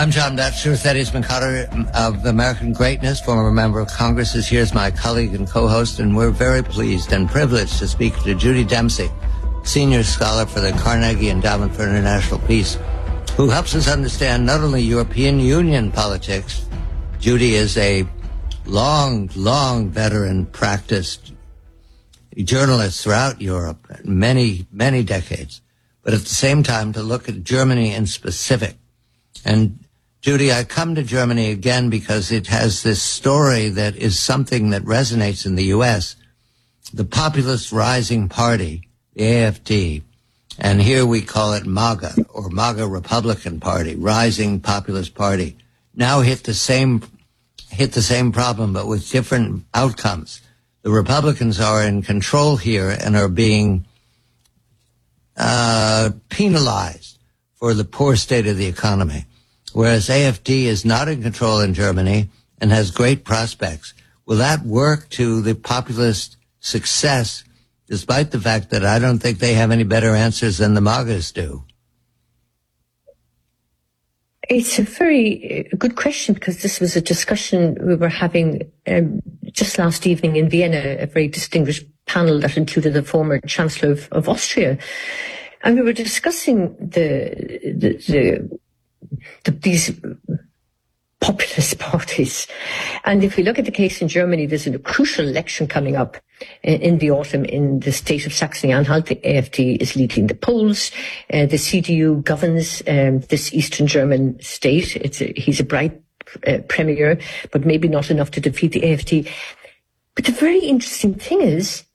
I'm John Batchelor, Thaddeus McConnor of American Greatness, former member of Congress, is here as my colleague and co-host, and we're very pleased and privileged to speak to Judy Dempsey, senior scholar for the Carnegie Endowment for International Peace, who helps us understand not only European Union politics. Judy is a long veteran, practiced journalist throughout Europe, many decades, but at the same time to look at Germany in specific. And Judy, I come to Germany again because it has this story that is something that resonates in the U.S. The populist rising party, the AfD, and here we call it MAGA, or MAGA Republican Party, Rising Populist Party, now hit the same problem, but with different outcomes. The Republicans are in control here and are being penalized for the poor state of the economy, whereas AfD is not in control in Germany and has great prospects. Will that work to the populist success, despite the fact that I don't think they have any better answers than the MAGAs do? It's a very good question, because this was a discussion we were having just last evening in Vienna, a very distinguished panel that included the former Chancellor of Austria. And we were discussing these populist parties. And if we look at the case in Germany, there's a crucial election coming up in the autumn in the state of Saxony-Anhalt. The AfD is leading the polls. The CDU governs this Eastern German state. He's a bright premier, but maybe not enough to defeat the AfD. But the very interesting thing is